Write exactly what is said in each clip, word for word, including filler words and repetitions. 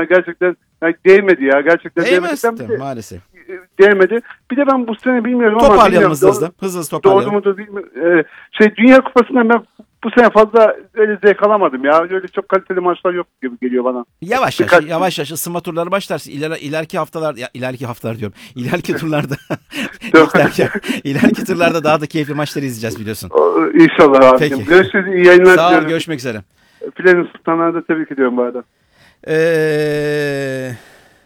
gerçekten yani değmedi ya. Gerçekten değmezdi de, maalesef. Değmedi. Bir de ben bu sene bilmiyorum ama toparlayalım hızlı hızlı. Hızlı hızlı toparlayalım. Doğru mudur bilmiyorum. Ee, şey Dünya Kupası'ndan ben bu sene fazla öyle zevk alamadım ya. Öyle çok kaliteli maçlar yok gibi geliyor bana. Yavaş Birkaç... yavaş yavaş yavaş ısınma turları başlarsın. İler, ileriki haftalar ya, ileriki haftalar diyorum. İleriki turlarda ileriki, ileriki turlarda daha da keyifli maçları izleyeceğiz biliyorsun. İnşallah abi. Peki. Görüşürüz. İyi yayınlar. Sağ ol. Görüşmek üzere. Filenin Sultanlar'ı da tebrik ediyorum bu arada. Eee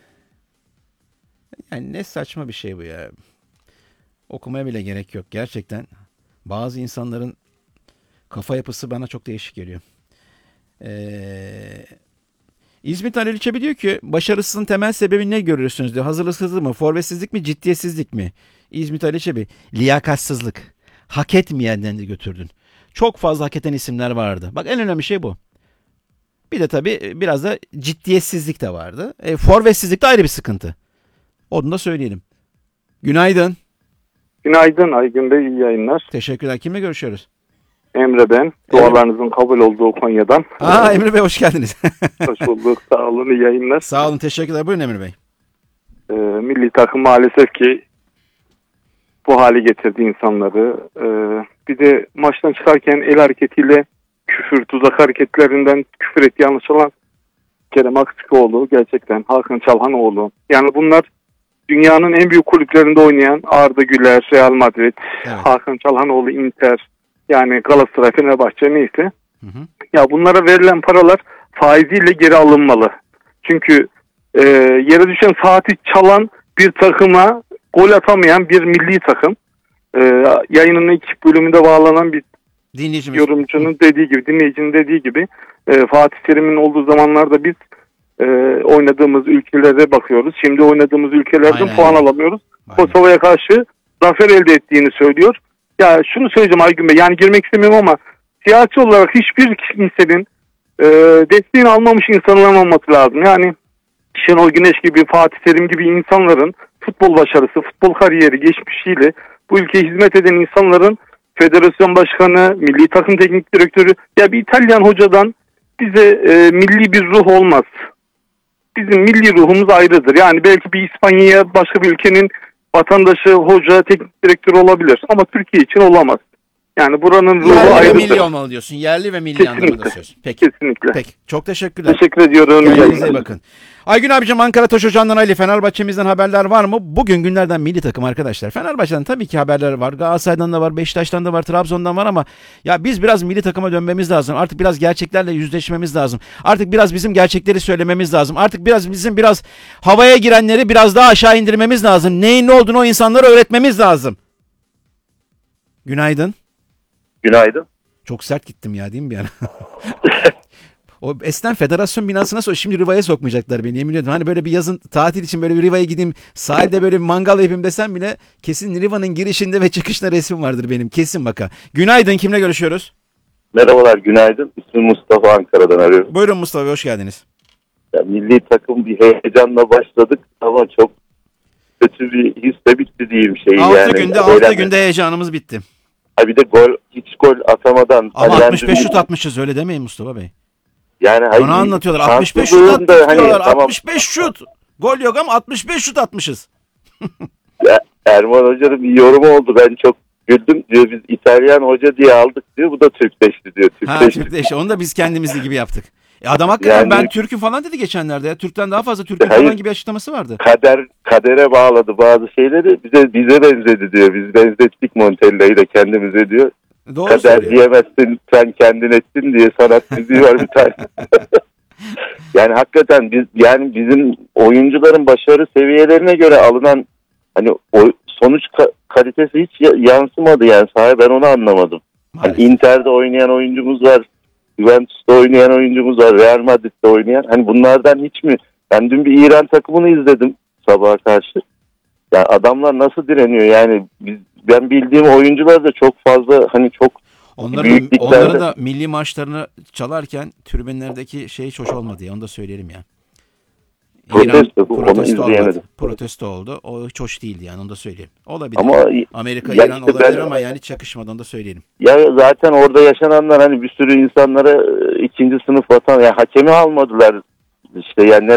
Yani ne saçma bir şey bu ya. Okumaya bile gerek yok. Gerçekten bazı insanların kafa yapısı bana çok değişik geliyor. Ee, İzmit Halil İçebi diyor ki başarısızın temel sebebi ne görürsünüz diyor. Hazırlıksızlık mı, forvetsizlik mi, ciddiyetsizlik mi? İzmit Halil İçebi liyakatsızlık. Hak etmeyenden de götürdün. Çok fazla hak eden isimler vardı. Bak en önemli şey bu. Bir de tabii biraz da ciddiyetsizlik de vardı. E, forvetsizlik de ayrı bir sıkıntı. Onu da söyleyelim. Günaydın. Günaydın Aygün Bey, iyi yayınlar. Teşekkürler. Kimle görüşüyoruz? Emre ben. Dualarınızın kabul olduğu Konya'dan. Aa Emre Bey hoş geldiniz. Hoş bulduk. Sağ olun, iyi yayınlar. Sağ olun, teşekkürler. Buyurun Emre Bey. Ee, milli takım maalesef ki bu hale getirdi insanları. Ee, bir de maçtan çıkarken el hareketiyle küfür, tuzak hareketlerinden küfür etti anlaşılan Kerem Aktürkoğlu, gerçekten Hakan Çalhanoğlu. Yani bunlar dünyanın en büyük kulüplerinde oynayan Arda Güler, Real Madrid, evet. Hakan Çalhanoğlu, Inter, yani Galatasaray, Fenerbahçe neyse. Hı hı. Ya bunlara verilen paralar faiziyle geri alınmalı. Çünkü e, yere düşen saati çalan bir takıma gol atamayan bir milli takım. E, yayının ilk bölümünde bağlanan bir dinleyicimiz, yorumcunun dediği gibi, dinleyicinin dediği gibi e, Fatih Terim'in olduğu zamanlarda biz e, oynadığımız ülkelere bakıyoruz. Şimdi oynadığımız ülkelerden aynen, puan alamıyoruz. Kosova'ya karşı zafer elde ettiğini söylüyor. Ya şunu söyleyeceğim Aygün Bey, yani girmek istemiyorum ama siyasi olarak hiçbir kimsenin e, desteğini almamış insanların olması lazım. Yani Şenol Güneş gibi, Fatih Terim gibi insanların futbol başarısı, futbol kariyeri, geçmişiyle bu ülkeye hizmet eden insanların federasyon başkanı, milli takım teknik direktörü, ya bir İtalyan hocadan bize e, milli bir ruh olmaz. Bizim milli ruhumuz ayrıdır. Yani belki bir İspanya'ya, başka bir ülkenin vatandaşı, hoca, teknik direktör olabilir ama Türkiye için olamaz. Yani buranın ruhu yerli ayrıdır. Yerli ve milli olmalı diyorsun. Yerli ve milli kesinlikle, anlamında söz. Peki. Kesinlikle. Peki. Çok teşekkürler. Teşekkür ediyorum. Kendinize bakın. Aygün abicim, Ankara Taş Ocağı'ndan Ali, Fenerbahçe'mizden haberler var mı? Bugün günlerden milli takım arkadaşlar. Fenerbahçe'den tabii ki haberler var. Galatasaray'dan da var, Beşiktaş'tan da var, Trabzon'dan var ama ya biz biraz milli takıma dönmemiz lazım. Artık biraz gerçeklerle yüzleşmemiz lazım. Artık biraz bizim gerçekleri söylememiz lazım. Artık biraz bizim biraz havaya girenleri biraz daha aşağı indirmemiz lazım. Neyin ne olduğunu o insanlara öğretmemiz lazım. Günaydın. Günaydın. Çok sert gittim ya, değil mi bir ara? O eskiden federasyon binasına sonra şimdi Riva'ya sokmayacaklar beni, yemin ediyorum. Hani böyle bir yazın tatil için böyle bir Riva'ya gideyim, sahilde böyle bir mangal yapayım desem bile kesin Riva'nın girişinde ve çıkışında resim vardır benim, kesin baka. Günaydın, kimle görüşüyoruz? Merhabalar, günaydın. İsmim Mustafa, Ankara'dan arıyorum. Buyurun Mustafa Bey, hoş geldiniz. Ya, milli takım bir heyecanla başladık ama çok kötü bir hisle bitti diyeyim şeyi. altı yani. günde altı günde heyecanımız bitti. Ha bir de gol, hiç gol atamadan. Ama altmış beş şut atmışız, öyle demeyin Mustafa Bey. Yani hayır, bana anlatıyorlar altmış beş şut attık hani, diyorlar, tamam. altmış beş şut. Gol yok ama altmış beş şut atmışız. Ya, Erman Hoca'nın bir yorumu oldu, ben çok güldüm diyor, biz İtalyan hoca diye aldık diyor, bu da Türkleşti diyor. Türkleşti. Ha Türkleşti, onu da biz kendimizli gibi yaptık. E adam hakikaten yani, ben Türk'üm falan dedi geçenlerde ya. Türk'ten daha fazla Türk'üm falan gibi açıklaması vardı. Kader kadere bağladı bazı şeyleri, bize bize benzedi diyor. Biz benzettik Montella'yı da kendimize diyor. Doğru Kader söylüyor. diyemezsin, sen kendin ettin diye sanat müziği var bir tane. Yani hakikaten biz, yani bizim oyuncuların başarı seviyelerine göre alınan hani o sonuç ka- kalitesi hiç yansımadı yani sahaya, ben onu anlamadım. Hani Inter'de oynayan oyuncumuz var, Juventus'ta oynayan oyuncumuz var, Real Madrid'de oynayan. Hani bunlardan hiç mi? Ben dün bir İran takımını izledim sabaha karşı. Yani adamlar nasıl direniyor yani, biz, ben bildiğim oyuncular da çok fazla hani çok onların, onların da milli maçlarını çalarken tribünlerdeki şey hiç hoş olmadı ya, onu da söyleyelim ya. Protesto, İran protesto oldu. Protesto oldu. O hiç hoş değildi yani, onu da söyleyeyim. Olabilir. Ama Amerika, İran işte olabilir ben, ama yani hiç yakışmadı, onu da söyleyelim. Ya zaten orada yaşananlar hani bir sürü insanlara ikinci sınıf vatan, yani hakemi almadılar işte yani.